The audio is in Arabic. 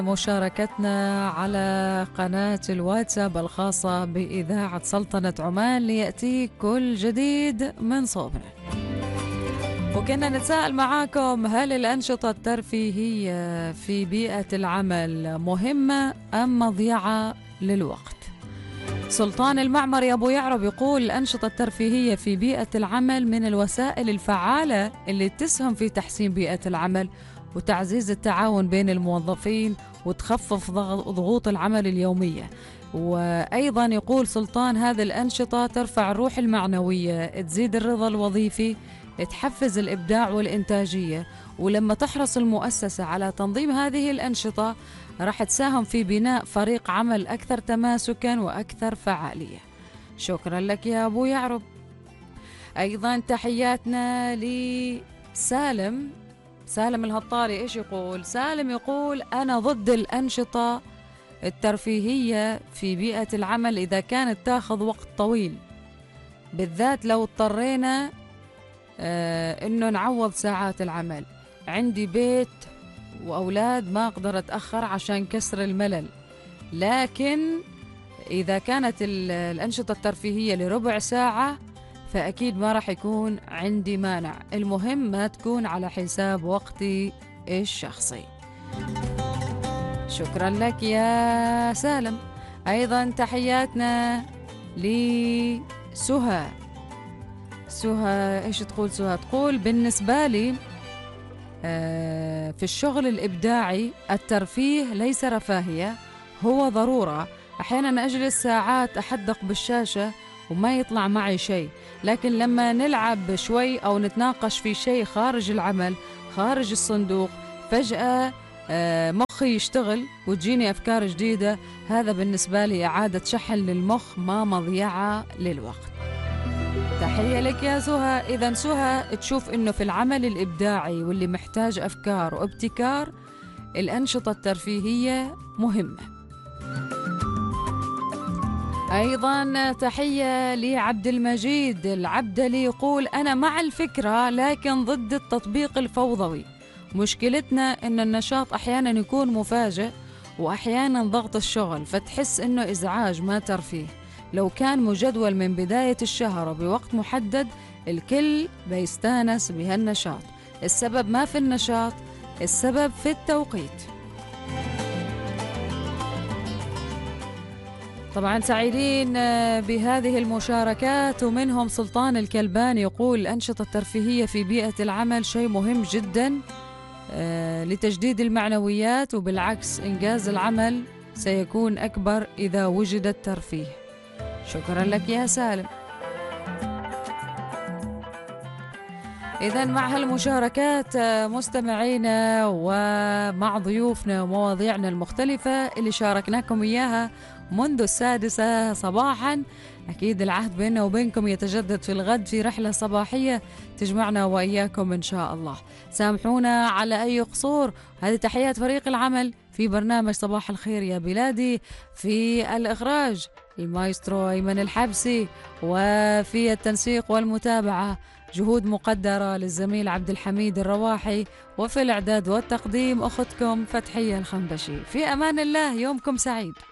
مشاركتنا على قناة الواتساب الخاصة بإذاعة سلطنة عمان ليأتيك كل جديد من صوبنا. وكنا نتساءل معاكم، هل الأنشطة الترفيهية في بيئة العمل مهمة أم مضيعة للوقت؟ سلطان المعمر يا أبو يعرب يقول الأنشطة الترفيهية في بيئة العمل من الوسائل الفعالة اللي تسهم في تحسين بيئة العمل وتعزيز التعاون بين الموظفين وتخفف ضغوط العمل اليومية. وأيضا يقول سلطان هذه الأنشطة ترفع الروح المعنوية، تزيد الرضا الوظيفي، تحفز الإبداع والإنتاجية. ولما تحرص المؤسسة على تنظيم هذه الأنشطة راح تساهم في بناء فريق عمل أكثر تماسكا وأكثر فعالية. شكرا لك يا أبو يعرب. أيضا تحياتنا لسالم الهطاري. إيش يقول سالم؟ يقول أنا ضد الأنشطة الترفيهية في بيئة العمل إذا كانت تاخذ وقت طويل، بالذات لو اضطرينا إنه نعوض ساعات العمل. عندي بيت وأولاد ما أقدر أتأخر عشان كسر الملل، لكن إذا كانت الأنشطة الترفيهية لربع ساعة فأكيد ما راح يكون عندي مانع، المهم ما تكون على حساب وقتي الشخصي. شكرا لك يا سالم. أيضا تحياتنا لسهى. إيش تقول سهى؟ تقول بالنسبة لي في الشغل الإبداعي الترفيه ليس رفاهية، هو ضرورة. أحيانا أجلس ساعات أحدق بالشاشة وما يطلع معي شيء، لكن لما نلعب شوي أو نتناقش في شيء خارج العمل، خارج الصندوق، فجأة مخي يشتغل وتجيني أفكار جديدة. هذا بالنسبة لي إعادة شحن للمخ، ما مضيعة للوقت. تحية لك يا سهى. إذا سهى تشوف إنه في العمل الإبداعي واللي محتاج أفكار وابتكار الأنشطة الترفيهية مهمة. أيضا تحية لعبد المجيد العبدلي يقول أنا مع الفكرة لكن ضد التطبيق الفوضوي. مشكلتنا إن النشاط أحيانا يكون مفاجئ وأحيانا ضغط الشغل فتحس إنه إزعاج ما ترفيه. لو كان مجدول من بداية الشهر وبوقت محدد الكل بيستانس بهالنشاط. السبب ما في النشاط، السبب في التوقيت. طبعا سعيدين بهذه المشاركات. ومنهم سلطان الكلباني يقول الأنشطة الترفيهية في بيئة العمل شيء مهم جدا لتجديد المعنويات، وبالعكس إنجاز العمل سيكون أكبر إذا وجد الترفيه. شكرا لك يا سالم. إذن مع هالمشاركات مستمعينا ومع ضيوفنا ومواضيعنا المختلفة اللي شاركناكم إياها منذ 6 صباحا، أكيد العهد بيننا وبينكم يتجدد في الغد في رحلة صباحية تجمعنا وإياكم إن شاء الله. سامحونا على أي قصور. هذه تحيات فريق العمل في برنامج صباح الخير يا بلادي، في الإخراج المايسترو أيمن الحبسي، وفي التنسيق والمتابعة جهود مقدرة للزميل عبد الحميد الرواحي، وفي الإعداد والتقديم أختكم فتحية الخنبشي. في أمان الله، يومكم سعيد.